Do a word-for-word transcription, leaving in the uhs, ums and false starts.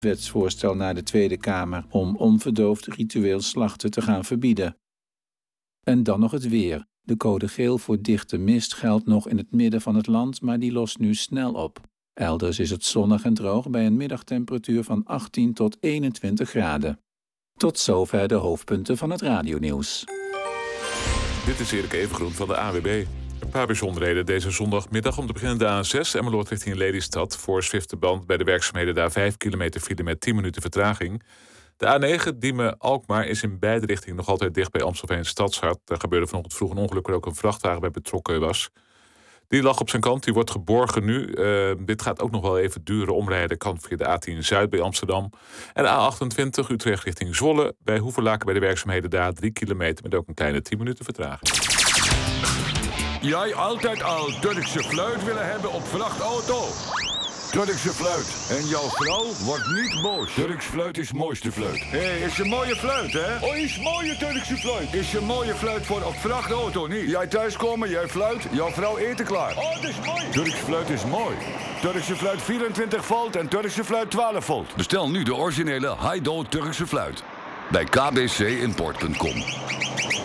wetsvoorstel naar de Tweede Kamer om onverdoofd ritueel slachten te gaan verbieden. En dan nog het weer. De code geel voor dichte mist geldt nog in het midden van het land, maar die lost nu snel op. Elders is het zonnig en droog bij een middagtemperatuur van achttien tot eenentwintig graden. Tot zover de hoofdpunten van het radionieuws. Dit is Erik Evengroen van de A W B. Een paar bijzonderheden deze zondagmiddag. Om te beginnen de A zes, Emmeloord richting Lelystad. Voor Zwifterband bij de werkzaamheden daar vijf kilometer file met tien minuten vertraging. De A negen, Diemen-Alkmaar, is in beide richtingen nog altijd dicht bij Amstelveen Stadshart. Daar gebeurde vanochtend vroeg een ongeluk waar ook een vrachtwagen bij betrokken was. Die lag op zijn kant, die wordt geborgen nu. Uh, dit gaat ook nog wel even duren. Omrijden kan via de A tien Zuid bij Amsterdam. En de A achtentwintig, Utrecht richting Zwolle. Bij Hoeverlaken bij de werkzaamheden daar drie kilometer met ook een kleine tien minuten vertraging. Jij altijd al Turkse fluit willen hebben op vrachtauto? Turkse fluit. En jouw vrouw wordt niet boos. Turks fluit is mooiste fluit. Hé, hey, is een mooie fluit, hè? Oh, is mooie Turkse fluit. Is een mooie fluit voor op vrachtauto, niet? Jij thuiskomen, jij fluit, jouw vrouw eten klaar. Oh, dat is mooi. Turks fluit is mooi. Turkse fluit vierentwintig volt en Turkse fluit twaalf volt. Bestel nu de originele Haido Turkse fluit. Bij k b c import punt com.